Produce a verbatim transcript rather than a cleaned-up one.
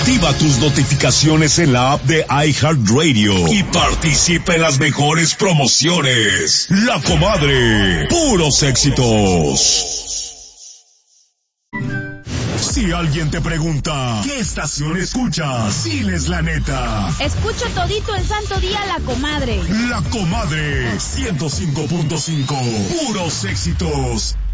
Activa tus notificaciones en la app de iHeartRadio y participa en las mejores promociones. La Comadre, puros éxitos. Si alguien te pregunta, ¿qué estación escuchas? Diles la neta. Escucho todito el santo día La Comadre. La Comadre, ciento cinco punto cinco, puros éxitos.